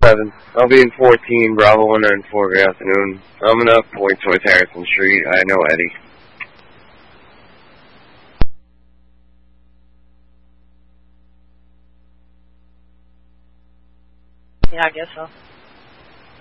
7. I'll be in 14, Bravo 104, good afternoon. Coming up, point towards Harrison Street. I know Eddie. Yeah, I guess so.